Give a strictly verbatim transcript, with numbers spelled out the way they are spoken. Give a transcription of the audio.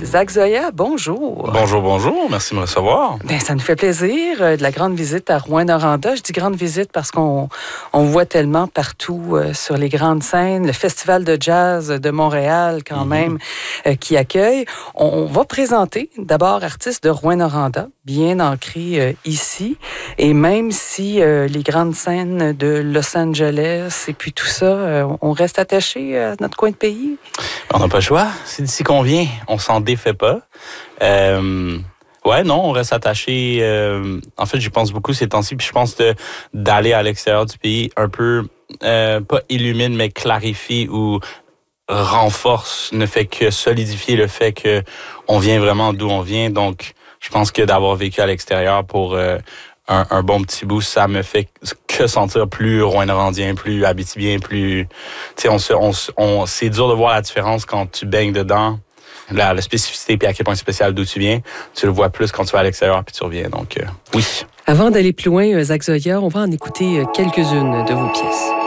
Zach Zoya, bonjour. Bonjour, bonjour. Merci de me recevoir. Bien, ça nous fait plaisir. Euh, de la grande visite à Rouyn-Noranda. Je dis grande visite parce qu'on on voit tellement partout euh, sur les grandes scènes. Le Festival de jazz de Montréal, quand mm-hmm. même, euh, qui accueille. On, on va présenter d'abord artistes de Rouyn-Noranda, bien ancrés euh, ici. Et même si euh, les grandes scènes de Los Angeles et puis tout ça, euh, on reste attaché à notre coin de pays. On n'a pas le choix. C'est d'ici qu'on vient. On s'en défait pas. Euh, ouais, non, on reste attaché. Euh, en fait, j'y pense beaucoup ces temps-ci. Puis je pense de, d'aller à l'extérieur du pays un peu, euh, pas illumine, mais clarifie ou renforce, ne fait que solidifier le fait que on vient vraiment d'où on vient. Donc, je pense que d'avoir vécu à l'extérieur pour euh, un, un bon petit bout, ça me fait que sentir plus rouyn-norandien, plus abitibien, plus... Tu sais, on se, on, on, c'est dur de voir la différence quand tu baignes dedans. La, la spécificité, puis à quel point c'est spécial d'où tu viens, tu le vois plus quand tu vas à l'extérieur, puis tu reviens. Donc, euh, oui. Avant d'aller plus loin, Zach Zoya, on va en écouter quelques-unes de vos pièces.